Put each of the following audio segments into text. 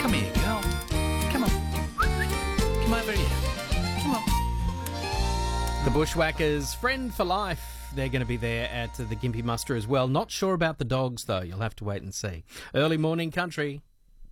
Come here, girl. Come on. Come over here. Come on. The Bushwhackers, Friend for Life. They're going to be there at the Gympie Muster as well. Not sure about the dogs, though. You'll have to wait and see. Early morning country.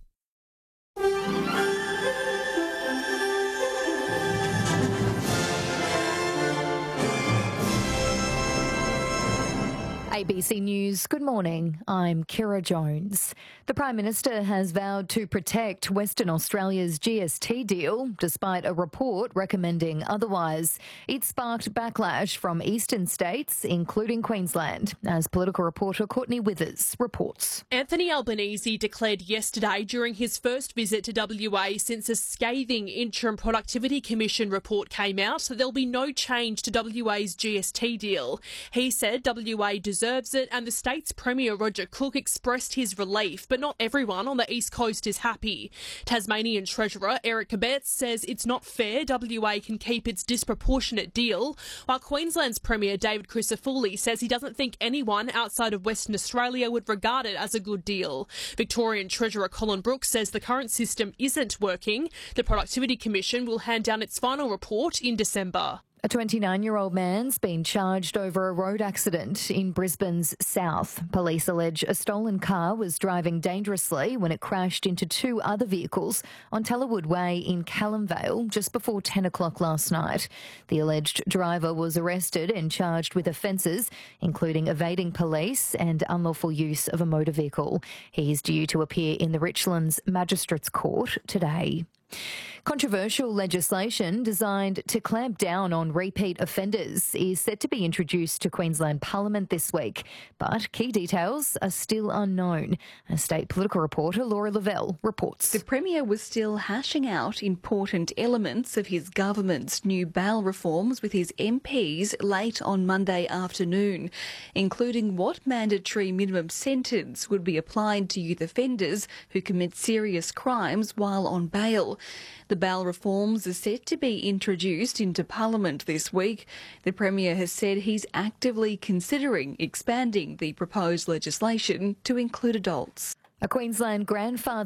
ABC News, good morning. I'm Kira Jones. The Prime Minister has vowed to protect Western Australia's GST deal, despite a report recommending otherwise. It sparked backlash from eastern states, including Queensland, as political reporter Courtney Withers reports. Anthony Albanese declared yesterday during his first visit to WA since a scathing Interim Productivity Commission report came out that there'll be no change to WA's GST deal. He said WA deserves it, and the state's Premier Roger Cook expressed his relief, but not everyone on the East Coast is happy. Tasmanian Treasurer Eric Abetz says it's not fair WA can keep its disproportionate deal, while Queensland's Premier David Crisafulli says he doesn't think anyone outside of Western Australia would regard it as a good deal. Victorian Treasurer Colin Brooks says the current system isn't working. The Productivity Commission will hand down its final report in December. A 29-year-old man's been charged over a road accident in Brisbane's south. Police allege a stolen car was driving dangerously when it crashed into two other vehicles on Tellerwood Way in Callumvale just before 10 o'clock last night. The alleged driver was arrested and charged with offences, including evading police and unlawful use of a motor vehicle. He is due to appear in the Richlands Magistrates Court today. Controversial legislation designed to clamp down on repeat offenders is set to be introduced to Queensland Parliament this week, but key details are still unknown. A state political reporter, Laura Lavelle, reports. The Premier was still hashing out important elements of his government's new bail reforms with his MPs late on Monday afternoon, including what mandatory minimum sentence would be applied to youth offenders who commit serious crimes while on bail. The bail reforms are set to be introduced into Parliament this week. The Premier has said he's actively considering expanding the proposed legislation to include adults. A Queensland grandfather